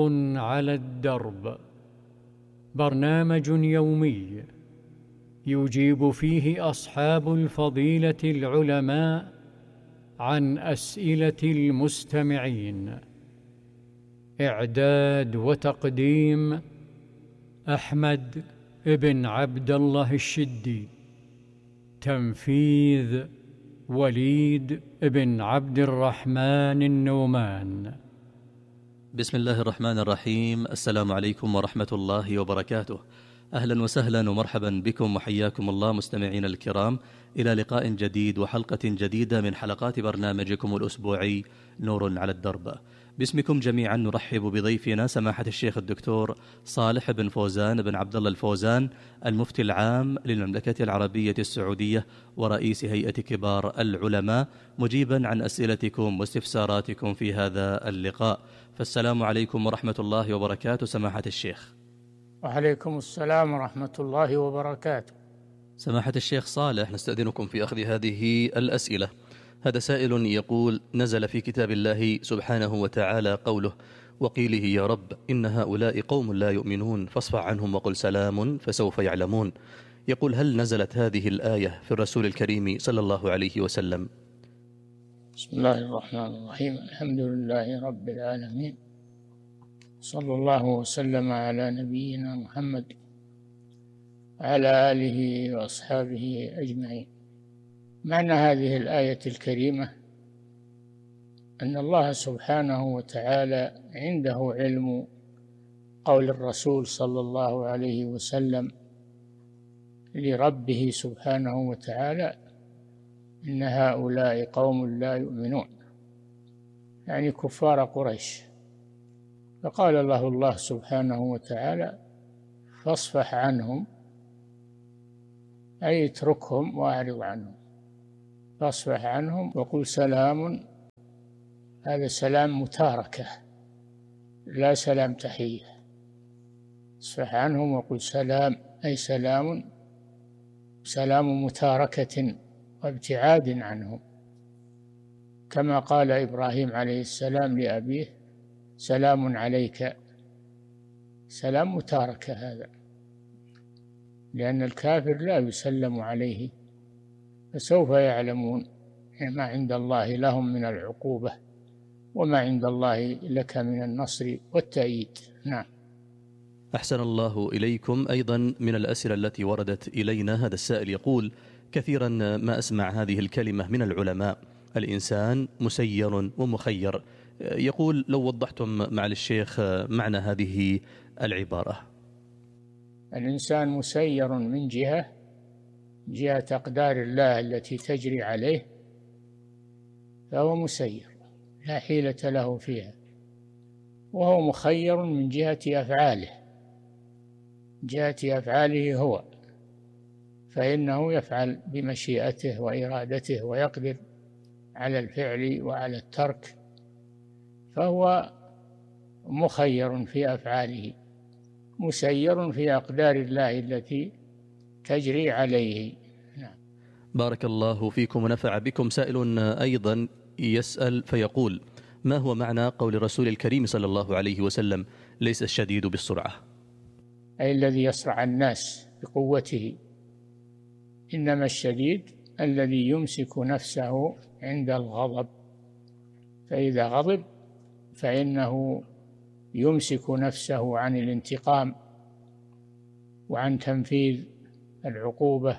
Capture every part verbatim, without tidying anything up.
نور على الدرب، برنامج يومي يجيب فيه أصحاب الفضيلة العلماء عن أسئلة المستمعين. إعداد وتقديم أحمد بن عبد الله الشدي. تنفيذ وليد بن عبد الرحمن النومان. بسم الله الرحمن الرحيم. السلام عليكم ورحمة الله وبركاته. أهلا وسهلا ومرحبا بكم وحياكم الله مستمعين الكرام إلى لقاء جديد وحلقة جديدة من حلقات برنامجكم الأسبوعي نور على الدرب. باسمكم جميعا نرحب بضيفنا سماحة الشيخ الدكتور صالح بن فوزان بن عبد الله الفوزان، المفتي العام للمملكة العربية السعودية ورئيس هيئة كبار العلماء، مجيبا عن أسئلتكم واستفساراتكم في هذا اللقاء. فالسلام عليكم ورحمة الله وبركاته سماحة الشيخ. وعليكم السلام ورحمة الله وبركاته. سماحة الشيخ صالح، نستأذنكم في أخذ هذه الأسئلة. هذا سائل يقول: نزل في كتاب الله سبحانه وتعالى قوله: وقيله يا رب إن هؤلاء قوم لا يؤمنون فاصفح عنهم وقل سلام فسوف يعلمون. يقول: هل نزلت هذه الآية في الرسول الكريم صلى الله عليه وسلم؟ بسم الله الرحمن الرحيم. الحمد لله رب العالمين، صلى الله وسلم على نبينا محمد وعلى آله وأصحابه أجمعين. معنى هذه الآية الكريمة أن الله سبحانه وتعالى عنده علم قول الرسول صلى الله عليه وسلم لربه سبحانه وتعالى: إن هؤلاء قوم لا يؤمنون، يعني كفار قريش. فقال له الله سبحانه وتعالى: فاصفح عنهم، أي اتركهم وأعرض عنهم. فاصفح عنهم وقل سلام. هذا سلام متاركة لا سلام تحية. اصفح عنهم وقل سلام، أي سلام سلام متاركة وابتعاد عنهم، كما قال إبراهيم عليه السلام لأبيه: سلام عليك. سلام متاركة هذا، لأن الكافر لا يسلم عليه، فسوف يعلمون ما عند الله لهم من العقوبة وما عند الله لك من النصر والتأييد. نعم. أحسن الله إليكم. أيضا من الأسئلة التي وردت إلينا هذا السائل يقول: كثيرا ما أسمع هذه الكلمة من العلماء: الإنسان مسير ومخير. يقول: لو وضحتم مع الشيخ معنى هذه العبارة. الإنسان مسير من جهة جهة أقدار الله التي تجري عليه، فهو مسير لا حيلة له فيها، وهو مخير من جهة أفعاله جهة أفعاله هو، فإنه يفعل بمشيئته وإرادته ويقدر على الفعل وعلى الترك، فهو مخير في أفعاله، مسير في أقدار الله التي تجري عليه. نعم. بارك الله فيكم ونفع بكم. سائل أيضا يسأل فيقول: ما هو معنى قول الرسول الكريم صلى الله عليه وسلم: ليس الشديد بالسرعة؟ أي الذي يسرع الناس بقوته، إنما الشديد الذي يمسك نفسه عند الغضب، فإذا غضب فإنه يمسك نفسه عن الانتقام وعن تنفيذ العقوبة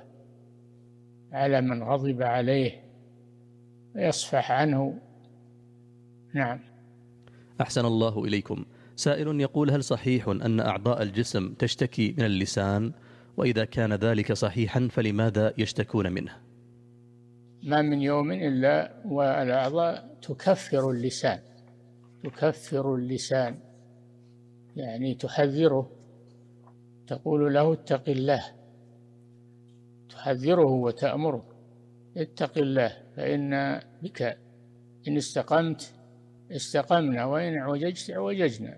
على من غضب عليه، ويصفح عنه. نعم. أحسن الله إليكم. سائل يقول: هل صحيح أن أعضاء الجسم تشتكي من اللسان؟ وإذا كان ذلك صحيحا فلماذا يشتكون منه؟ ما من يوم إلا والأعضاء تكفر اللسان تكفر اللسان يعني تحذره، تقول له اتق الله، تحذره وتأمره: اتق الله، فإن بك إن استقمت استقمنا وإن اعوججت اعوججنا.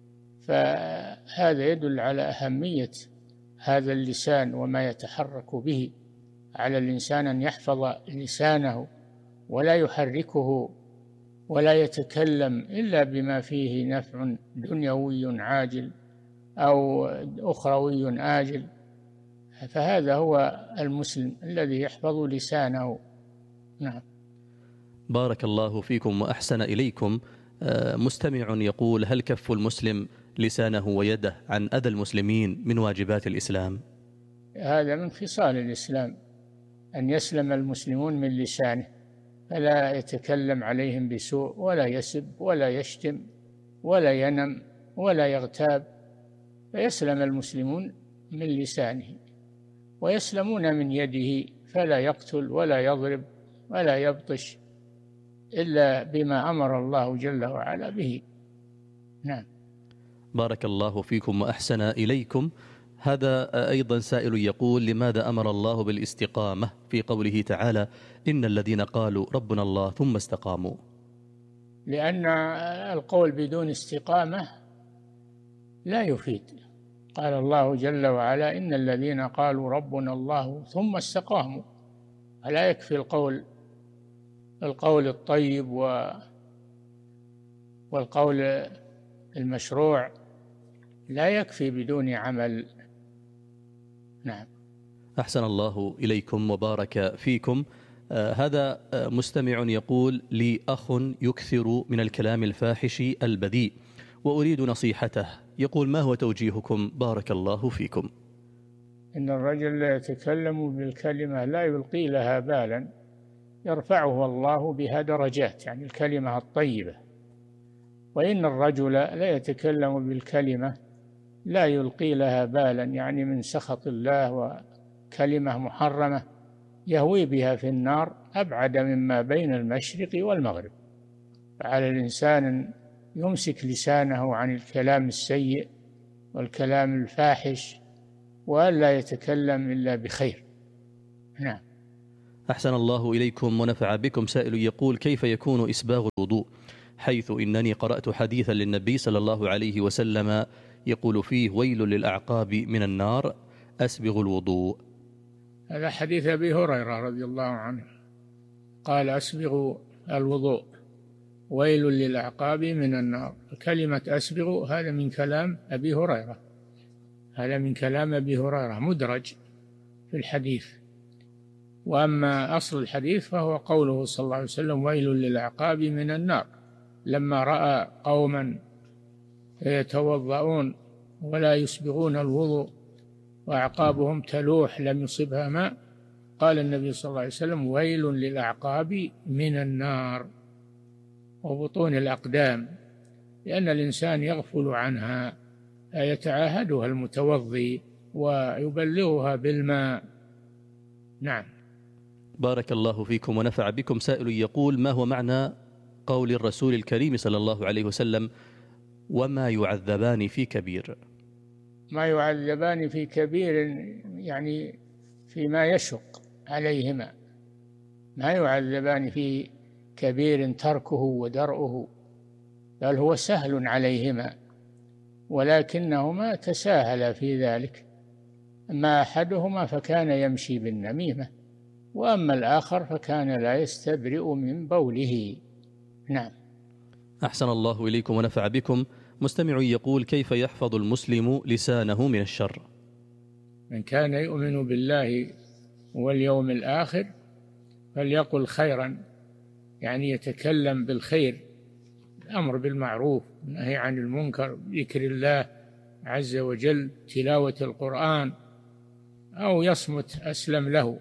فهذا يدل على أهمية هذا اللسان وما يتحرك به. على الإنسان أن يحفظ لسانه ولا يحركه ولا يتكلم إلا بما فيه نفع دنيوي عاجل أو أخروي آجل. فهذا هو المسلم الذي يحفظ لسانه. نعم. بارك الله فيكم وأحسن إليكم. مستمع يقول: هل كف المسلم لسانه ويده عن أذى المسلمين من واجبات الإسلام؟ هذا من خصال الإسلام، أن يسلم المسلمون من لسانه، فلا يتكلم عليهم بسوء ولا يسب ولا يشتم ولا ينم ولا يغتاب، فيسلم المسلمون من لسانه، ويسلمون من يده، فلا يقتل ولا يضرب ولا يبطش إلا بما أمر الله جل وعلا به. نعم. بارك الله فيكم وأحسن إليكم. هذا أيضا سائل يقول: لماذا أمر الله بالاستقامة في قوله تعالى: إن الذين قالوا ربنا الله ثم استقاموا؟ لأن القول بدون استقامة لا يفيد. قال الله جل وعلا: إن الذين قالوا ربنا الله ثم استقاموا. فلا يكفي القول القول الطيب والقول المشروع، لا يكفي بدون عمل. نعم. أحسن الله إليكم وبارك فيكم. آه هذا آه مستمع يقول: لي أخ يكثر من الكلام الفاحش البذيء وأريد نصيحته. يقول: ما هو توجيهكم بارك الله فيكم؟ إن الرجل لا يتكلم بالكلمة لا يلقي لها بالا يرفعه الله بها درجات، يعني الكلمة الطيبة. وإن الرجل لا يتكلم بالكلمة لا يلقي لها بالا، يعني من سخط الله، وكلمة محرمة يهوي بها في النار أبعد مما بين المشرق والمغرب. فعلى الإنسان أن يمسك لسانه عن الكلام السيء والكلام الفاحش، وألا يتكلم إلا بخير. نعم. أحسن الله إليكم ونفع بكم. سائل يقول: كيف يكون إسباغ الوضوء، حيث إنني قرأت حديثا للنبي صلى الله عليه وسلم يقول فيه: ويل للأعقاب من النار، أسبغ الوضوء. هذا حديث أبي هريرة رضي الله عنه، قال: أسبغ الوضوء، ويل للأعقاب من النار. كلمة أسبغ هذا من كلام أبي هريرة، هذا من كلام أبي هريرة مدرج في الحديث. وأما أصل الحديث فهو قوله صلى الله عليه وسلم: ويل للأعقاب من النار، لما رأى قوما يتوضؤون ولا يسبغون الوضوء وأعقابهم تلوح لم يصبها ماء، قال النبي صلى الله عليه وسلم: ويل للأعقاب من النار، وبطون الأقدام، لأن الإنسان يغفل عنها، يتعاهدها المتوضي ويبلغها بالماء. نعم. بارك الله فيكم ونفع بكم. سائل يقول: ما هو معنى قول الرسول الكريم صلى الله عليه وسلم: وما يعذبان في كبير؟ ما يعذبان في كبير يعني فيما يشق عليهما، ما يعذبان في كبير تركه ودرؤه، بل هو سهل عليهما، ولكنهما تساهلا في ذلك. أما أحدهما فكان يمشي بالنميمة، وأما الآخر فكان لا يستبرئ من بوله. نعم. أحسن الله إليكم ونفع بكم. مستمع يقول: كيف يحفظ المسلم لسانه من الشر؟ من كان يؤمن بالله واليوم الآخر فليقل خيرا، يعني يتكلم بالخير، الأمر بالمعروف، النهي عن المنكر، ذكر الله عز وجل، تلاوة القرآن، أو يصمت أسلم له،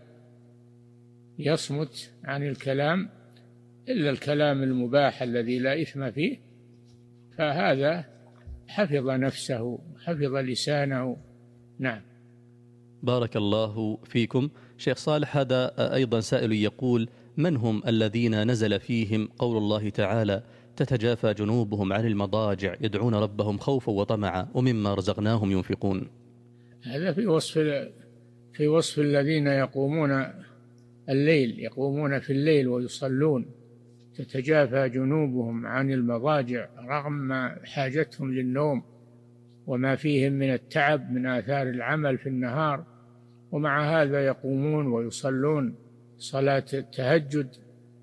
يصمت عن الكلام إلا الكلام المباح الذي لا إثم فيه، فهذا حفظ نفسه، حفظ لسانه. نعم. بارك الله فيكم. شيخ صالح، هذا أيضا سائل يقول: من هم الذين نزل فيهم قول الله تعالى: تتجافى جنوبهم عن المضاجع يدعون ربهم خوفا وطمعا ومما رزقناهم ينفقون؟ هذا في وصف في وصف الذين يقومون الليل، يقومون في الليل ويصلون. تتجافى جنوبهم عن المضاجع رغم حاجتهم للنوم وما فيهم من التعب من آثار العمل في النهار، ومع هذا يقومون ويصلون صلاة التهجد.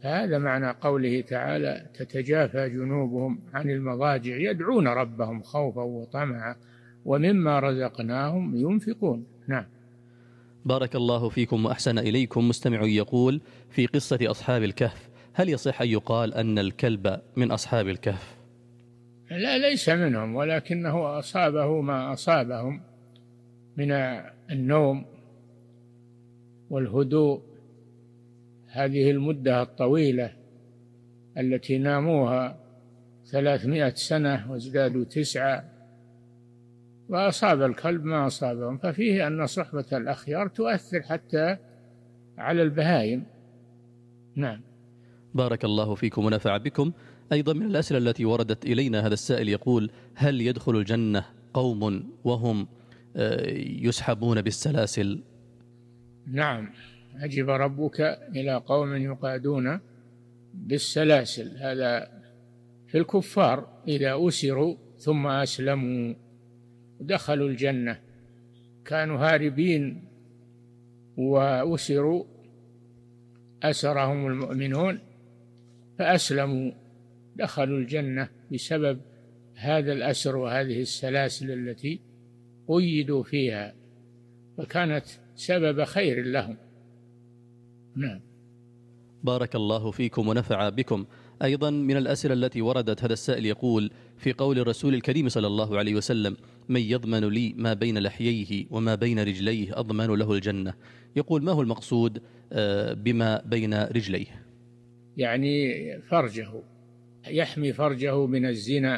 هذا معنى قوله تعالى تتجافى جنوبهم عن المضاجع يدعون ربهم خوفا وطمعا ومما رزقناهم ينفقون. نعم. بارك الله فيكم وأحسن إليكم. مستمع يقول في قصة أصحاب الكهف هل يصح أن يقال أن الكلب من أصحاب الكهف؟ لا، ليس منهم، ولكنه أصابه ما أصابهم من النوم والهدوء هذه المدة الطويلة التي ناموها ثلاثمائة سنة وازدادوا تسعة، وأصاب الكلب ما أصابهم، ففيه أن صحبة الأخيار تؤثر حتى على البهائم. نعم. بارك الله فيكم ونفع بكم. أيضا من الأسئلة التي وردت إلينا هذا السائل يقول هل يدخل الجنة قوم وهم يسحبون بالسلاسل؟ نعم، عجب ربك إلى قوم يقادون بالسلاسل، هذا في الكفار إذا أسروا ثم أسلموا دخلوا الجنة، كانوا هاربين وأسروا أسرهم المؤمنون فأسلموا دخلوا الجنة بسبب هذا الأسر وهذه السلاسل التي قيدوا فيها، فكانت سبب خير لهم. نعم. بارك الله فيكم ونفع بكم. أيضا من الأسئلة التي وردت هذا السائل يقول في قول الرسول الكريم صلى الله عليه وسلم من يضمن لي ما بين لحييه وما بين رجليه أضمن له الجنة، يقول ما هو المقصود بما بين رجليه؟ يعني فرجه، يحمي فرجه من الزنا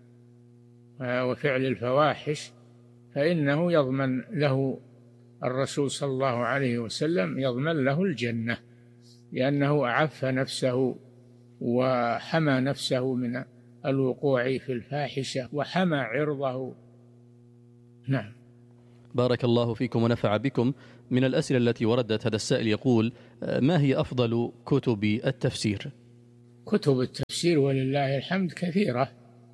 وفعل الفواحش، فإنه يضمن له الرسول صلى الله عليه وسلم يضمن له الجنة، لأنه أعف نفسه وحمى نفسه من الوقوع في الفاحشة وحمى عرضه. نعم. بارك الله فيكم ونفع بكم. من الأسئلة التي وردت هذا السائل يقول ما هي أفضل كتب التفسير؟ كتب التفسير ولله الحمد كثيرة.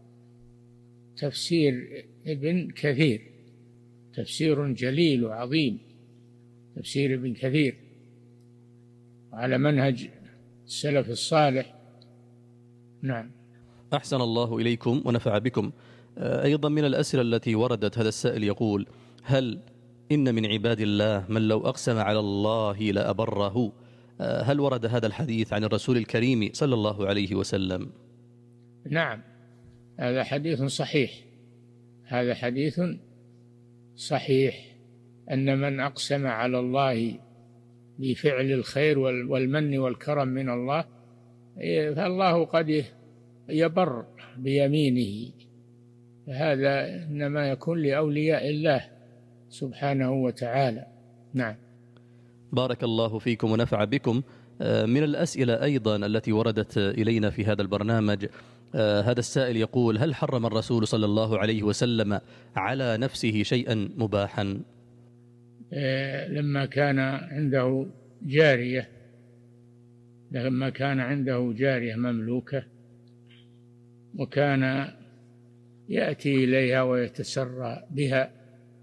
تفسير ابن كثير تفسير جليل وعظيم، تفسير ابن كثير على منهج السلف الصالح. نعم. أحسن الله إليكم ونفع بكم. أيضا من الأسئلة التي وردت هذا السائل يقول هل إن من عباد الله من لو أقسم على الله لأبره؟ هل ورد هذا الحديث عن الرسول الكريم صلى الله عليه وسلم؟ نعم، هذا حديث صحيح، هذا حديث صحيح أن من أقسم على الله بفعل الخير والمن والكرم من الله فالله قد يبر بيمينه، هذا إنما يكون لأولياء الله سبحانه وتعالى. نعم. بارك الله فيكم ونفع بكم. من الأسئلة أيضا التي وردت إلينا في هذا البرنامج هذا السائل يقول هل حرم الرسول صلى الله عليه وسلم على نفسه شيئا مباحا؟ لما كان عنده جارية لما كان عنده جارية مملوكة وكان يأتي إليها ويتسرى بها،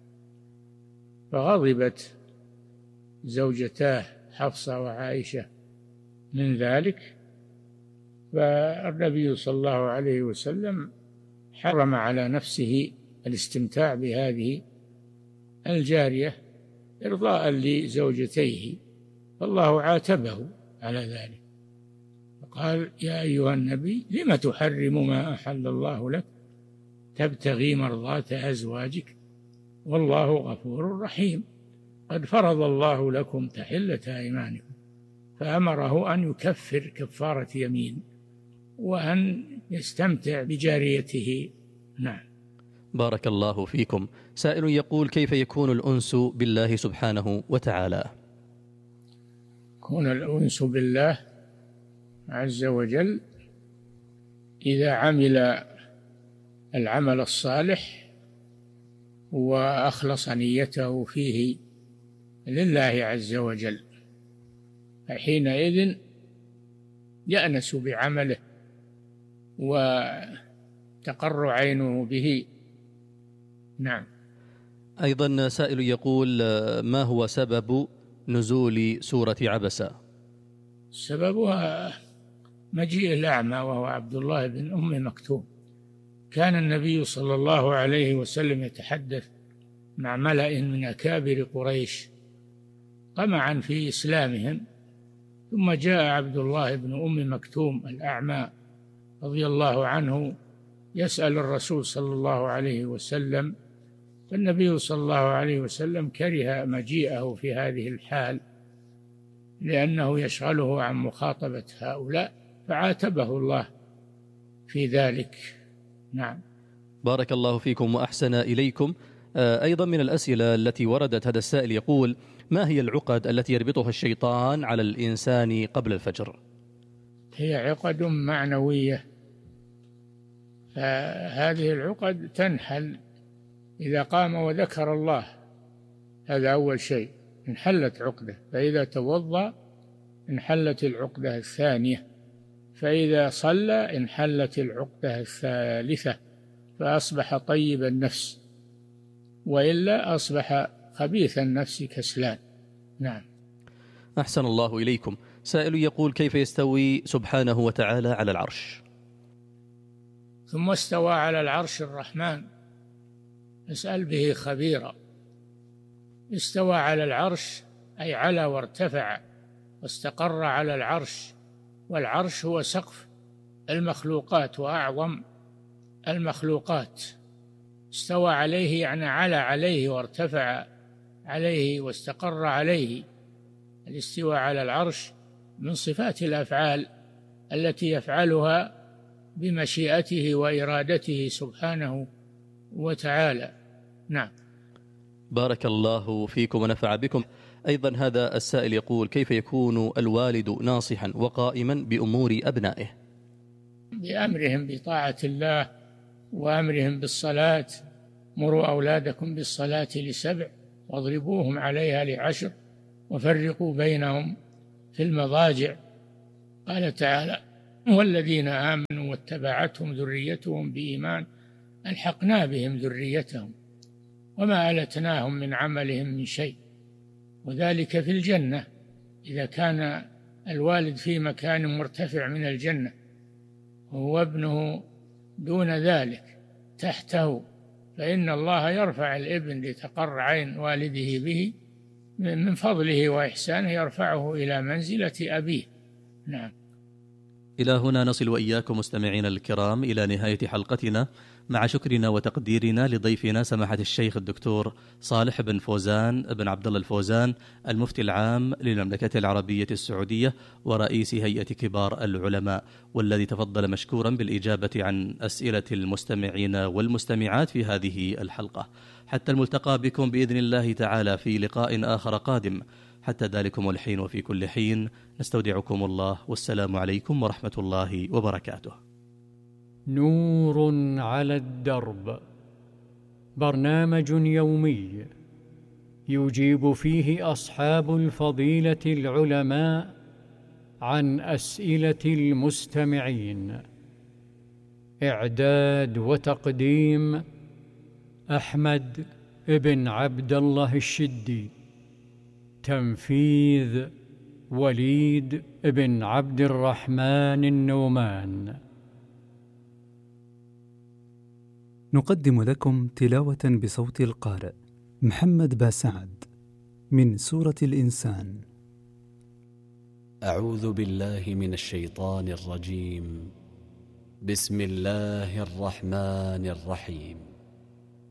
فغضبت زوجتاه حفصة وعائشة من ذلك، فالنبي صلى الله عليه وسلم حرم على نفسه الاستمتاع بهذه الجارية إرضاء لزوجتيه، فالله عاتبه على ذلك فقال يا أيها النبي لم تحرم ما أحل الله لك تبتغي مرضات أزواجك والله غفور رحيم قد فرض الله لكم تحلة أيمانكم، فأمره أن يكفر كفارة يمين وأن يستمتع بجاريته. نعم. بارك الله فيكم. سائل يقول كيف يكون الأنس بالله سبحانه وتعالى؟ يكون الأنس بالله عز وجل إذا عمل العمل الصالح وأخلص نيته فيه لله عز وجل، فحينئذ يأنس بعمله وتقر عينه به. نعم. أيضا سائل يقول ما هو سبب نزول سورة عبسة؟ سببها مجيء الأعمى وهو عبد الله بن أم مكتوم. كان النبي صلى الله عليه وسلم يتحدث مع ملأ من أكابر قريش طمعا في إسلامهم، ثم جاء عبد الله بن أم مكتوم الأعمى رضي الله عنه يسأل الرسول صلى الله عليه وسلم، فالنبي صلى الله عليه وسلم كره مجيئه في هذه الحال لأنه يشغله عن مخاطبة هؤلاء، فعاتبه الله في ذلك. نعم. بارك الله فيكم وأحسن إليكم. أيضا من الأسئلة التي وردت هذا السائل يقول: ما هي العقد التي يربطها الشيطان على الإنسان قبل الفجر؟ هي عقد معنوية، فهذه العقد تنحل إذا قام وذكر الله، هذا أول شيء، انحلت عقده. فإذا توضأ انحلت العقدة الثانية، فإذا صلى انحلت العقدة الثالثة فأصبح طيب النفس، وإلا أصبح خبيث النفس كسلان. نعم. أحسن الله إليكم. سائل يقول: كيف يستوي سبحانه وتعالى على العرش؟ ثم استوى على العرش الرحمن، اسأل به خبيرا. استوى على العرش أي على وارتفع واستقر على العرش، والعرش هو سقف المخلوقات وأعظم المخلوقات. استوى عليه يعني على عليه وارتفع عليه واستقر عليه. الاستواء على العرش من صفات الأفعال التي يفعلها بمشيئته وإرادته سبحانه وتعالى. نعم. بارك الله فيكم ونفع بكم. أيضا هذا السائل يقول: كيف يكون الوالد ناصحا وقائما بأمور أبنائه؟ بأمرهم بطاعة الله وأمرهم بالصلاة. مروا أولادكم بالصلاة لسبع واضربوهم عليها لعشر وفرقوا بينهم في المضاجع. قال تعالى: والذين آمنوا واتبعتهم ذريتهم بإيمان ألحقنا بهم ذريتهم وما ألتناهم من عملهم من شيء. وذلك في الجنة إذا كان الوالد في مكان مرتفع من الجنة وهو ابنه دون ذلك تحته، فإن الله يرفع الابن لتقر عين والده به من فضله وإحسانه، يرفعه إلى منزلة أبيه. نعم. إلى هنا نصل وإياكم مستمعينا الكرام إلى نهاية حلقتنا، مع شكرنا وتقديرنا لضيفنا سماحة الشيخ الدكتور صالح بن فوزان بن عبد الله الفوزان، المفتي العام للمملكة العربية السعودية ورئيس هيئة كبار العلماء، والذي تفضل مشكورا بالإجابة عن أسئلة المستمعين والمستمعات في هذه الحلقة. حتى الملتقى بكم بإذن الله تعالى في لقاء آخر قادم. حتى ذلكم الحين وفي كل حين نستودعكم الله، والسلام عليكم ورحمة الله وبركاته. نور على الدرب، برنامج يومي يجيب فيه أصحاب الفضيلة العلماء عن أسئلة المستمعين. إعداد وتقديم أحمد بن عبد الله الشدي. تنفيذ وليد بن عبد الرحمن النومان. نقدم لكم تلاوة بصوت القارئ محمد باسعد من سورة الإنسان. أعوذ بالله من الشيطان الرجيم. بسم الله الرحمن الرحيم.